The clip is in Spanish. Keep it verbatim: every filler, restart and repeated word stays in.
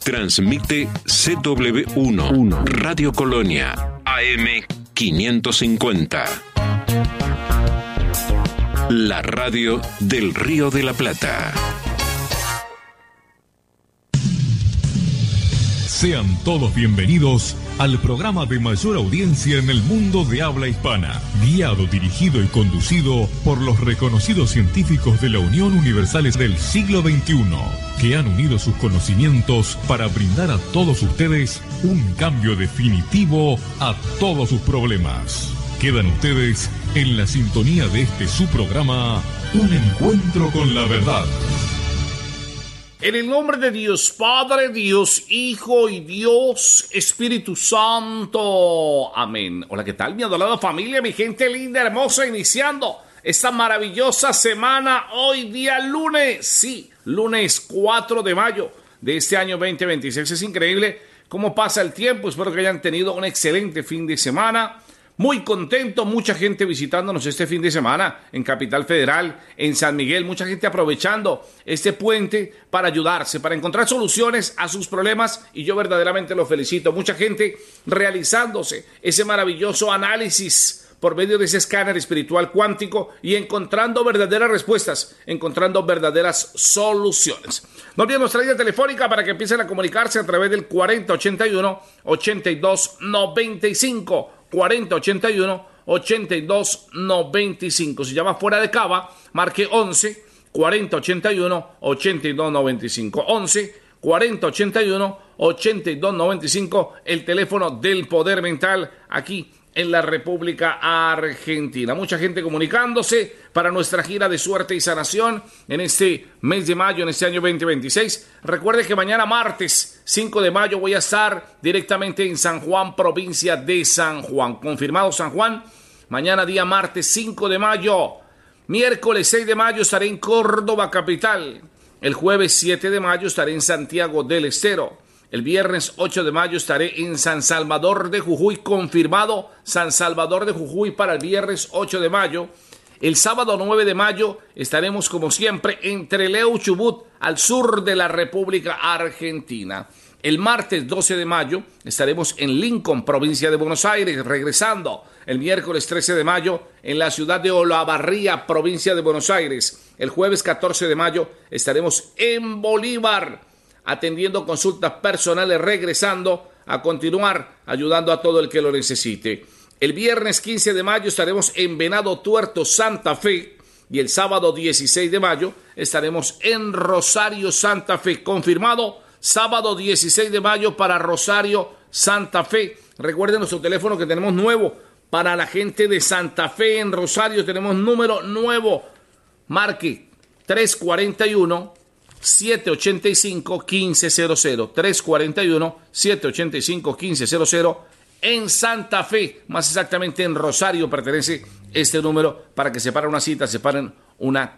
Transmite C W uno, Radio Colonia, A M quinientos cincuenta. La radio del Río de la Plata. Sean todos bienvenidos al programa de mayor audiencia en el mundo de habla hispana, guiado, dirigido y conducido por los reconocidos científicos de la Unión Universales del siglo veintiuno, que han unido sus conocimientos para brindar a todos ustedes un cambio definitivo a todos sus problemas. Quedan ustedes en la sintonía de este su programa, Un Encuentro con la Verdad. En el nombre de Dios Padre, Dios Hijo y Dios Espíritu Santo. Amén. Hola, ¿qué tal, mi adorada familia, mi gente linda, hermosa, iniciando esta maravillosa semana, hoy día lunes, sí, lunes cuatro de mayo de este año veinte veintiséis. Es increíble cómo pasa el tiempo. Espero que hayan tenido un excelente fin de semana. Muy contento, mucha gente visitándonos este fin de semana en Capital Federal, en San Miguel, mucha gente aprovechando este puente para ayudarse, para encontrar soluciones a sus problemas, y yo verdaderamente los felicito. Mucha gente realizándose ese maravilloso análisis por medio de ese escáner espiritual cuántico y encontrando verdaderas respuestas, encontrando verdaderas soluciones. No olviden nuestra línea telefónica para que empiecen a comunicarse a través del cuarenta ochenta y uno, ochenta y dos noventa y cinco. cuarenta ochenta y uno, ochenta y dos noventa y cinco. Si llama fuera de Cava, marque once, cuarenta ochenta y uno, ochenta y dos noventa y cinco. once, cuarenta ochenta y uno, ochenta y dos noventa y cinco, el teléfono del poder mental aquí en la República Argentina. Mucha gente comunicándose para nuestra gira de suerte y sanación en este mes de mayo, en este año veinte veintiséis. Recuerde que mañana martes cinco de mayo voy a estar directamente en San Juan, provincia de San Juan. Confirmado San Juan, mañana día martes cinco de mayo. Miércoles seis de mayo estaré en Córdoba capital. El jueves siete de mayo estaré en Santiago del Estero. El viernes ocho de mayo estaré en San Salvador de Jujuy, confirmado San Salvador de Jujuy para el viernes ocho de mayo. El sábado nueve de mayo estaremos como siempre en Trelew, Chubut, al sur de la República Argentina. El martes doce de mayo estaremos en Lincoln, provincia de Buenos Aires, regresando. El miércoles trece de mayo en la ciudad de Olavarría, provincia de Buenos Aires. El jueves catorce de mayo estaremos en Bolívar, atendiendo consultas personales, regresando a continuar ayudando a todo el que lo necesite. El viernes quince de mayo estaremos en Venado Tuerto, Santa Fe, y el sábado dieciséis de mayo estaremos en Rosario, Santa Fe. Confirmado, sábado dieciséis de mayo para Rosario, Santa Fe. Recuerden nuestro teléfono que tenemos nuevo para la gente de Santa Fe. En Rosario tenemos número nuevo. Marque tres cuarenta y uno, siete ochenta y cinco, quince cero cero. tres cuarenta y uno, siete ochenta y cinco, quince cero cero. En Santa Fe, más exactamente en Rosario, pertenece este número para que separen una cita, separen una